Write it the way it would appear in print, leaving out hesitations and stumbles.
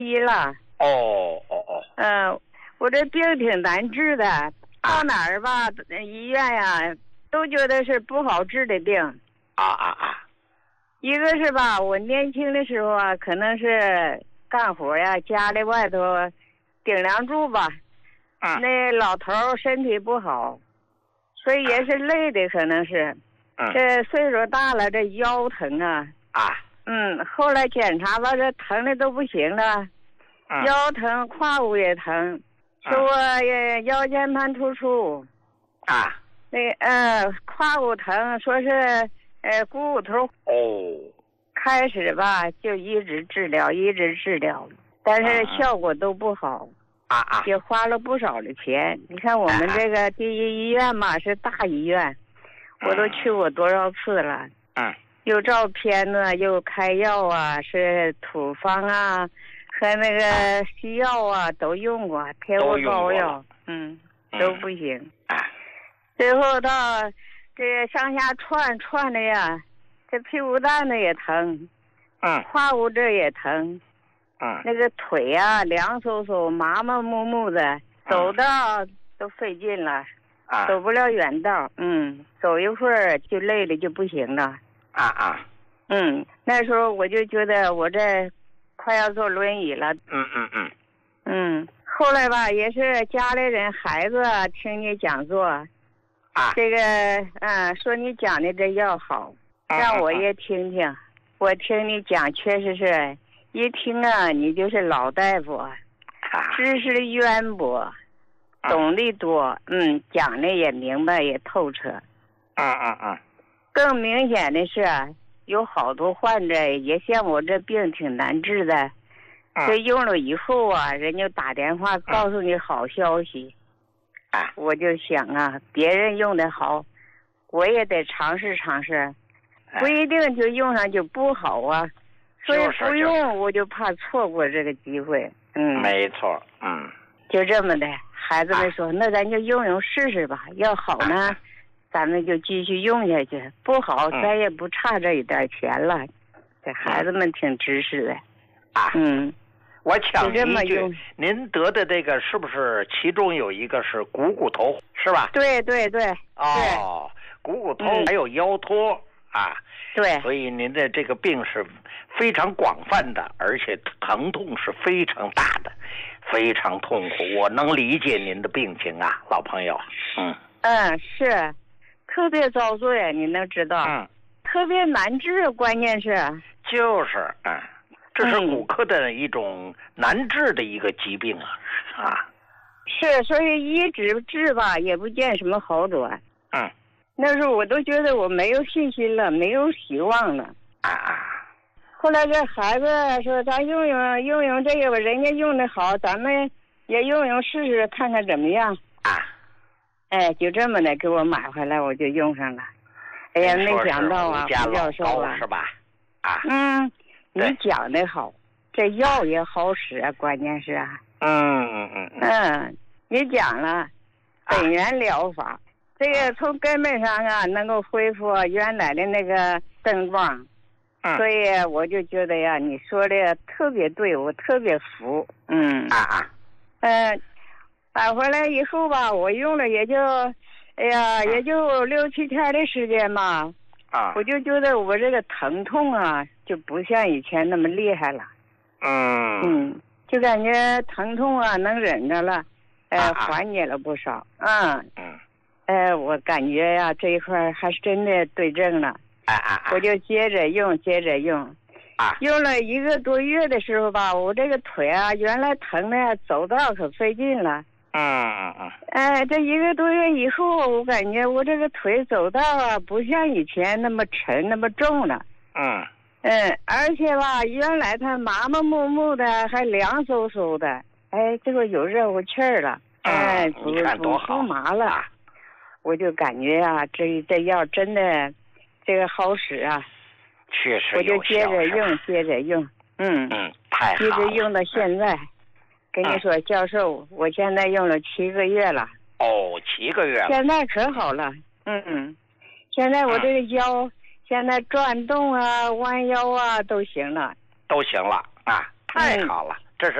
医了。我这病挺难治的，到哪儿吧，医院呀都觉得是不好治的病。一个是吧，我年轻的时候啊，可能是干活呀，家里外头顶梁柱吧，那老头身体不好，所以也是累的，可能是。这岁数大了，这腰疼啊。后来检查吧，这疼的都不行了，腰疼，胯骨也疼，说我腰间盘突出。胯骨疼，说是股骨头。开始吧就一直治疗，但是效果都不好。也花了不少的钱。你看我们这个第一医院嘛，是大医院，我都去过多少次了。又照片呢，又开药啊，是土方啊和那个西药啊都用过，贴过膏药，都不行。最后到这上下串的呀，这屁股蛋子也疼，胯骨这也疼，那个腿啊凉飕飕麻麻木木的，走道都费劲了，走不了远道，走一会儿就累了就不行了。那时候我就觉得我这快要坐轮椅了。后来吧，也是家里人孩子听你讲座，这个说你讲的这药好，让我也听听。我听你讲，确实是一听啊，你就是老大夫，知识渊博，懂得多，讲的也明白也透彻。更明显的是，有好多患者也像我这病挺难治的，这用了以后啊，人家打电话告诉你好消息。我就想啊，别人用的好，我也得尝试尝试，不一定就用上就不好啊。所以不用我就怕错过这个机会。 没错。 就这么的，孩子们说，那咱就用试试吧，要好呢咱们就继续用下去，不好咱也不差这一点钱了。这孩子们挺知识的。 我抢您一句，您得的这个是不是其中有一个是股骨头，是吧？ 对。 股骨头还有腰托。 对。 所以您的这个病是非常广泛的，而且疼痛是非常大的，非常痛苦。我能理解您的病情啊，老朋友。 是特别遭罪，你能知道。特别难治，关键是就是这是骨科的一种难治的一个疾病是，所以一直治吧也不见什么好转。那时候我都觉得我没有信心了，没有希望了。后来这孩子说咱用这个吧，人家用的好，咱们也用试试看看怎么样。就这么的给我买回来，我就用上了。哎呀，没想到啊，胡教授啊， 是吧？ 你讲的好，这药也好使啊，关键是你讲了本源疗法，这个从根本上啊能够恢复原来的那个症状。所以我就觉得呀，你说的特别对，我特别服。买回来以后吧，我用了也就6、7天的时间吧。我就觉得我这个疼痛啊就不像以前那么厉害了。就感觉疼痛啊能忍着了，缓解了不少。我感觉呀这一块还是真的对症了。我就接着用。用了1个多月的时候吧，我这个腿啊原来疼的走道可费劲了。这1个多月以后，我感觉我这个腿走道啊不像以前那么沉那么重了。而且吧，原来它麻麻木木的，还凉飕飕的，这个有热乎气儿了。 你看多好， 不麻了。我就感觉啊，这药真的这个好使啊。 确实我就接着用。 太好了。 一直用到现在。跟你说，教授，我现在用了7个月了。 7个月了。 现在可好了。现在我这个腰，现在转动啊、弯腰啊都行了。 太好了。